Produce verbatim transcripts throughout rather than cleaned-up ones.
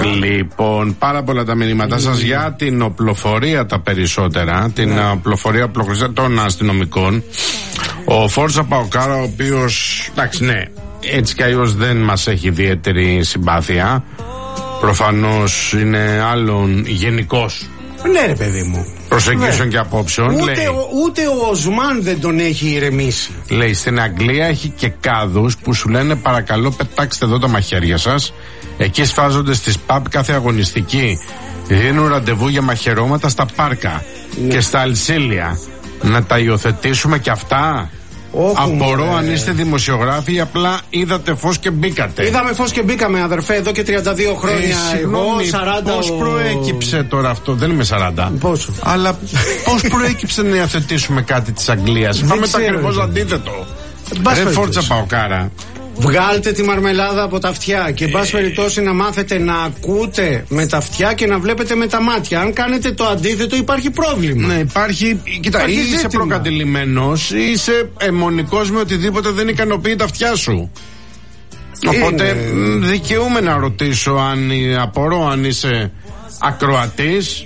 Λοιπόν, πάρα πολλά τα μηνύματά σας για την οπλοφορία τα περισσότερα, την ναι. οπλοφορία οπλοχρησία των αστυνομικών. Ο Φόρτσα Παοκάρα, ο οποίος, εντάξει, ναι, έτσι κι αλλιώς δεν μας έχει ιδιαίτερη συμπάθεια. Προφανώς είναι άλλων γενικός. Ναι, ρε παιδί μου. Προσεγγίσεων ναι. και απόψεων. Ούτε, λέει, ο, ούτε ο Οσμάν δεν τον έχει ηρεμήσει. Λέει, στην Αγγλία έχει και κάδους που σου λένε παρακαλώ πετάξτε εδώ τα μαχαίρια σας. Εκεί σφάζονται στις παμπ κάθε αγωνιστική. Δίνουν ραντεβού για μαχαιρώματα στα πάρκα ναι. και στα αλσίλια. Να τα υιοθετήσουμε κι αυτά. Όχι, απορώ ε... αν είστε δημοσιογράφοι, απλά είδατε φως και μπήκατε. Είδαμε φως και μπήκαμε, αδερφέ, εδώ και τριάντα δύο χρόνια. Ε, εγώ, σαράντα. Πώς ο... προέκυψε τώρα αυτό, δεν είμαι σαράντα. Πόσο. Αλλά πώς προέκυψε να υιοθετήσουμε κάτι της Αγγλίας. Πάμε το ακριβώς αντίθετο. Ρε Φόρτσα Παοκάρα. Βγάλτε τη μαρμελάδα από τα αυτιά και εν πάση περιπτώσει να μάθετε να ακούτε με τα αυτιά και να βλέπετε με τα μάτια. Αν κάνετε το αντίθετο υπάρχει πρόβλημα. Ναι, υπάρχει. Κοίτα, υπάρχει ή είσαι προκατηλημένος ή είσαι αιμονικός με οτιδήποτε δεν ικανοποιεί τα αυτιά σου. Είναι... Οπότε δικαιούμαι να ρωτήσω, αν απορώ αν είσαι ακροατής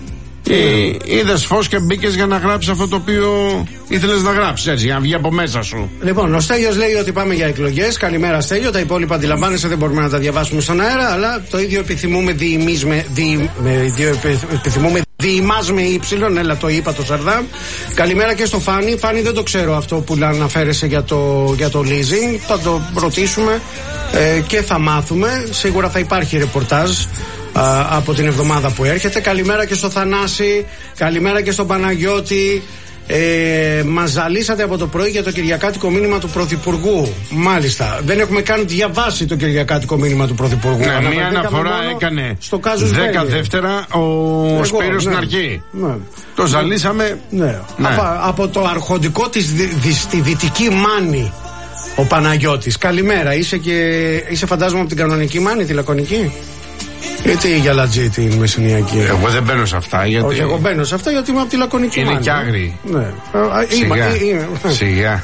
ή είδες φως και μπήκες για να γράψεις αυτό το οποίο ήθελες να γράψεις, έτσι, για να βγει από μέσα σου. Λοιπόν, ο Στέλιος λέει ότι πάμε για εκλογές. Καλημέρα, Στέλιο. Τα υπόλοιπα αντιλαμβάνεσαι, δεν μπορούμε να τα διαβάσουμε στον αέρα, αλλά το ίδιο επιθυμούμε διημείς με, δι, με, δι, επιθυμούμε διημάς με ύψιλον. Έλα, το είπα το Σαρδάμ. Καλημέρα και στο Φάνη. Φάνη, δεν το ξέρω αυτό που αναφέρεσαι για το, για το leasing. Θα το ρωτήσουμε ε, και θα μάθουμε. Σίγουρα θα υπάρχει ρεπορτάζ Α, από την εβδομάδα που έρχεται. Καλημέρα και στο Θανάση. Καλημέρα και στον Παναγιώτη. ε, Μας ζαλίσατε από το πρωί για το κυριακάτικο μήνυμα του Πρωθυπουργού. Μάλιστα, δεν έχουμε καν διαβάσει το κυριακάτικο μήνυμα του Πρωθυπουργού. Ναι, μία αναφορά έκανε στο δέκα δεύτερα ο Εγώ, Σπύρος στην ναι, αρχή ναι. Το ζαλίσαμε ναι. Ναι. Από, από το αρχοντικό της δι, δι, στη Δυτική Μάνη ο Παναγιώτης. Καλημέρα, είσαι, και, είσαι φαντάζομαι από την κανονική Μάνη, τη λακωνική. Γιατί για λατζή την μεσηνιακή. Εγώ δεν μπαίνω σε αυτά γιατί... Όχι, εγώ μπαίνω σε αυτά γιατί είμαι από τη λακωνική. Είναι Μάνη. Και άγριοι. Ναι. Σιγά. Είμαι, είμαι. Σιγά.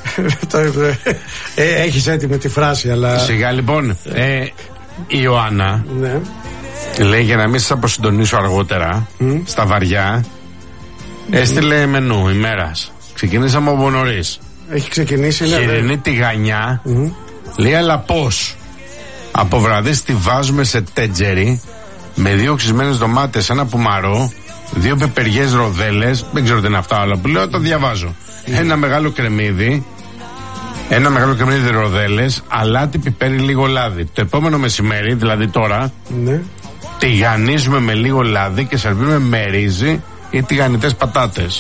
ε, Έχεις έτοιμη τη φράση, αλλά... Σιγά, λοιπόν. Ε, η Ιωάννα ναι. λέει, για να μην σας αποσυντονίσω αργότερα mm. στα βαριά, mm. έστειλε μενού ημέρας. Ξεκινήσαμε από νωρίς. Έχει ξεκινήσει, ναι. Χοιρινή τηγανιά. Mm. Λέει, αλλά πώς? Από βραδύ τη βάζουμε σε τέτζερι με δύο ξυσμένες ντομάτες, ένα πουμαρό, δύο πεπεριές ροδέλες, δεν ξέρω τι είναι αυτά όλα που λέω, το διαβάζω. Mm. Ένα μεγάλο κρεμμύδι, ένα μεγάλο κρεμμύδι ροδέλες, αλάτι, πιπέρι, λίγο λάδι. Το επόμενο μεσημέρι, δηλαδή τώρα, mm. τηγανίζουμε με λίγο λάδι και σερβίρουμε με ρύζι ή τηγανιτές πατάτες.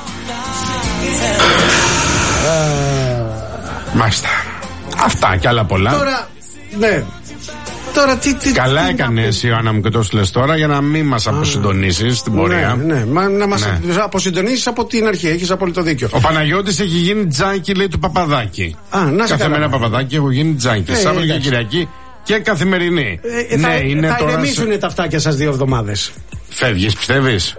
Uh. Μάλιστα. Αυτά και άλλα πολλά. Τώρα, ναι. Τώρα, τι, τι, καλά τι, έκανες, Ιωάννα μου, και το λες τώρα για να μην μας αποσυντονίσεις στην πορεία. Ναι, ναι, μα, να μας ναι. αποσυντονίσεις από την αρχή, έχεις απόλυτο δίκιο. Ο Παναγιώτης έχει γίνει τζάνκι, λέει, του Παπαδάκη. Α, να κάθε μέρα Παπαδάκη έχω γίνει τζάνκι. Ε, Σάββατο και Κυριακή και καθημερινή. Ε, ναι, θα, είναι θα τώρα. Θα ηρεμήσουν τα αυτάκια σας δύο εβδομάδες. Φεύγεις, πιστεύεις?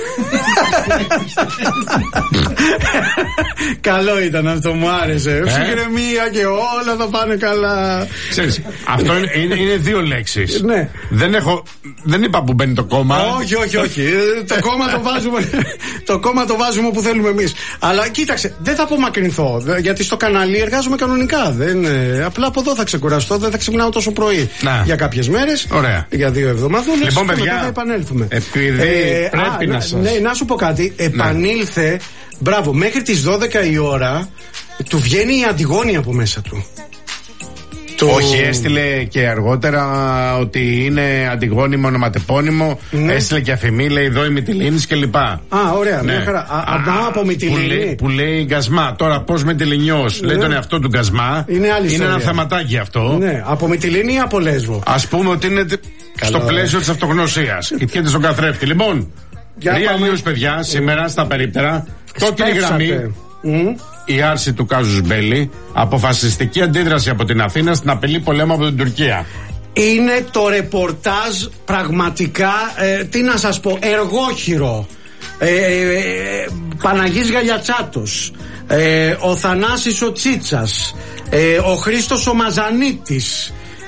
Καλό ήταν αυτό, μου άρεσε. Ε? Ψυχραιμία και όλα θα πάνε καλά. Ξέρεις, αυτό είναι, είναι, είναι δύο λέξεις. Ναι. Δεν έχω, δεν είπα που μπαίνει το κόμμα. Όχι, όχι, όχι. το κόμμα το βάζουμε. Το κόμμα το βάζουμε όπου θέλουμε εμείς. Αλλά κοίταξε, δεν θα απομακρυνθώ. Γιατί στο κανάλι εργάζομαι κανονικά. Δεν, απλά από εδώ θα ξεκουραστώ. Δεν θα ξυπνάω τόσο πρωί. Να. Για κάποιες μέρες. Ωραία. Για δύο εβδομάδες. Λοιπόν, παιδιά, θα επανέλθουμε. Επειδή ε, πρέπει α, να σας... Ναι, να σου πω κάτι. Επανήλθε. Ναι. Μπράβο, μέχρι τις δώδεκα η ώρα του βγαίνει η Αντιγόνη από μέσα του. Το... Όχι, έστειλε και αργότερα ότι είναι Αντιγόνη με ονοματεπώνυμο. Ναι. Έστειλε και αφημί, λέει εδώ η Μυτιλήνης κλπ. Α, ωραία, ναι. Μια χαρά. Α, α, από Μυτιλήνη. Που λέει, που λέει Γκασμά. Τώρα πώς Μυτιληνιός, ναι. λέει τον εαυτό του Γκασμά. Είναι, άλλη είναι ένα θεματάκι αυτό. Ναι, από Μυτιλήνη ή από Λέσβο. Ας πούμε ότι είναι καλό, στο πλαίσιο της αυτογνωσίας. Κοιτιέται στον καθρέφτη. Λοιπόν, Real News, παιδιά, σήμερα στα περίπτερα. Κόκκινη γραμμή. Mm. Η άρση του Κάζους Μπέλη. Αποφασιστική αντίδραση από την Αθήνα στην απειλή πολέμου από την Τουρκία. Είναι το ρεπορτάζ πραγματικά, ε, τι να σας πω, εργόχειρο. Ε, ε, Παναγής Γαλιατσάτος, ε, ο Θανάσης ο Τσίτσας, ε, ο Χρήστος ο Μαζανίτης,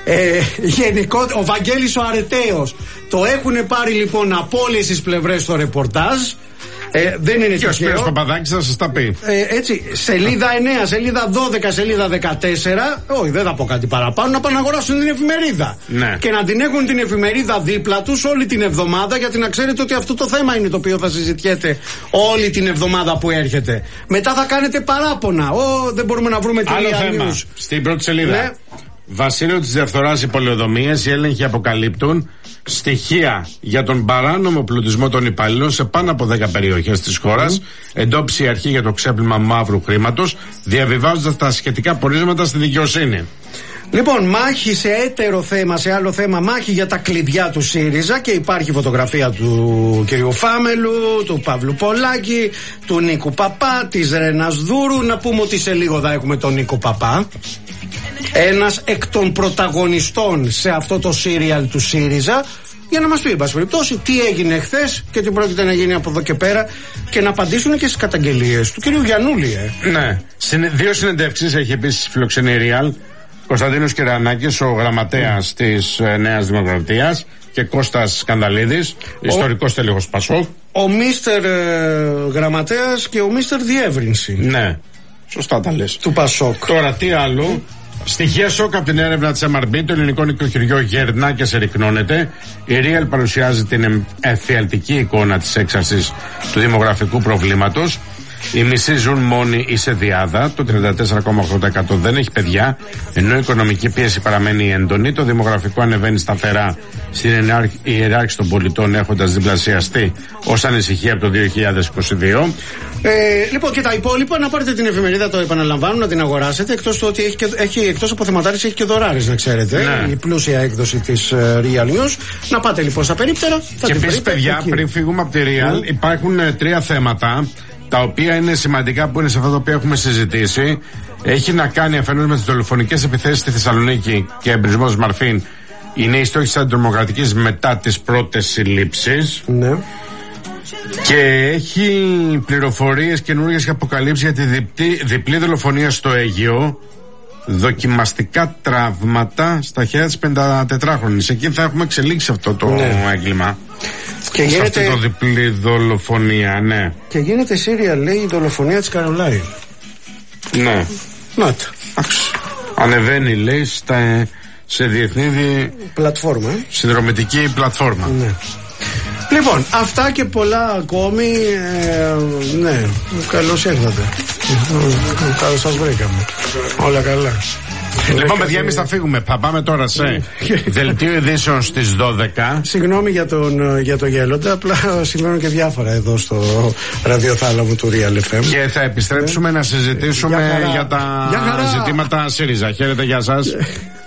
Ε, γενικό, ο Βαγγέλης ο Αρεταίος. Το έχουν πάρει λοιπόν από όλες τις πλευρές το ρεπορτάζ. Ε, δεν είναι και ο Σπύρος Παπαδάκης θα σας τα πει. Ε, έτσι, σελίδα εννέα, σελίδα δώδεκα, σελίδα δεκατέσσερα. Όχι, δεν θα πω κάτι παραπάνω. Να πάνε να αγοράσουν την εφημερίδα. Ναι. Και να την έχουν την εφημερίδα δίπλα τους όλη την εβδομάδα, γιατί να ξέρετε ότι αυτό το θέμα είναι το οποίο θα συζητιέται όλη την εβδομάδα που έρχεται. Μετά θα κάνετε παράπονα. Ω, δεν μπορούμε να βρούμε την άλλο θέμα. News. Στην πρώτη σελίδα. Ναι. Βασίλειο της διαφθοράς, οι πολεοδομίες, οι έλεγχοι αποκαλύπτουν στοιχεία για τον παράνομο πλουτισμό των υπαλλήλων σε πάνω από δέκα περιοχές της χώρας. Mm. Εντόπισε η αρχή για το ξέπλυμα μαύρου χρήματος, διαβιβάζοντας τα σχετικά πορίσματα στη δικαιοσύνη. Λοιπόν, μάχη σε έτερο θέμα, σε άλλο θέμα, μάχη για τα κλειδιά του ΣΥΡΙΖΑ και υπάρχει φωτογραφία του κυρίου Φάμελου, του Παύλου Πολάκη, του Νίκου Παπά, της Ρένας Δούρου. Να πούμε ότι σε λίγο θα έχουμε τον Νίκο Παπά. Ένας εκ των πρωταγωνιστών σε αυτό το σύριαλ του ΣΥΡΙΖΑ, για να μας πει, εν πάση περιπτώσει, τι έγινε χθες και τι πρόκειται να γίνει από εδώ και πέρα και να απαντήσουν και στις καταγγελίες του κυρίου Γιαννούλη. Ε. Ναι. Δύο συνεντεύξεις έχει επίσης φιλοξενεί Real. Κωνσταντίνος Κυρανάκης, ο γραμματέας mm. της ε, Νέας Δημοκρατίας, και Κώστας Σκανδαλίδης, ο... ιστορικός τέλεχος Πασόκ. Ο Μίστερ ε, Γραμματέας και ο Μίστερ Διεύρυνση. Ναι, σωστά τα λες. Του Πασόκ. Τώρα τι άλλο. Στοιχεία σοκ από την έρευνα της εμ αρ μπι, το ελληνικό νοικοκυριό γερνά και συρρυκνώνεται. Η Real παρουσιάζει την εφιαλτική εικόνα της έξαρσης του δημογραφικού προβλήματος. Οι μισοί ζουν μόνοι ή σε διάδα, το τριάντα τέσσερα κόμμα οκτώ τοις εκατό δεν έχει παιδιά, ενώ η οικονομική πίεση παραμένει έντονη. Το δημογραφικό ανεβαίνει σταθερά στην ιεράρχηση των πολιτών, έχοντας διπλασιαστεί ως ανησυχία από το δύο χιλιάδες είκοσι δύο. Ε, λοιπόν, και τα υπόλοιπα, να πάρετε την εφημερίδα, το επαναλαμβάνω, να την αγοράσετε. Εκτός του ότι έχει, και, έχει εκτός από θεματάρες, έχει και δωράρες, να ξέρετε. Ναι. Η πλούσια έκδοση της uh, Real News. Να πάτε λοιπόν στα περίπτερα. Και επίσης, παιδιά, εκεί. Πριν φύγουμε από τη Real, mm. υπάρχουν uh, τρία θέματα, τα οποία είναι σημαντικά, που είναι σε αυτά τα οποία έχουμε συζητήσει. Έχει να κάνει αφενός με τις δολοφονικές επιθέσεις στη Θεσσαλονίκη και εμπρισμός Μαρφίν. Είναι η στόχη της αντιτρομοκρατικής μετά τις πρώτες συλλήψεις. Ναι. Και έχει πληροφορίες καινούργιες και αποκαλύψεις για τη διπλή, διπλή δολοφονία στο Αίγυο. Δοκιμαστικά τραύματα στα χέρια της πεντατετράχρονης. Εκεί θα έχουμε εξελίξει αυτό το ναι. έγκλημα. Και σε γίνεται... αυτή το διπλή δολοφονία, ναι. Και γίνεται Σύρια, λέει, η δολοφονία της Καρολάη. Ναι. Να ανεβαίνει, λέει, στα, σε διεθνή δι... πλατφόρμα. Ε? Συνδρομητική πλατφόρμα. Ναι. Λοιπόν, αυτά και πολλά ακόμη. Ε, ναι, καλώς ήρθατε. Καλώς σας βρήκαμε. Όλα καλά. Λοιπόν, παιδιά, εμείς θα φύγουμε. Θα πάμε τώρα σε δελτίο ειδήσεων στις δώδεκα. Συγγνώμη για, τον, για το γέλοντα. Απλά συμβαίνουν και διάφορα εδώ στο ραδιοθάλαμο του Real εφ εμ. Και θα επιστρέψουμε να συζητήσουμε για, για τα για ζητήματα ΣΥΡΙΖΑ. Χαίρετε, γεια σας.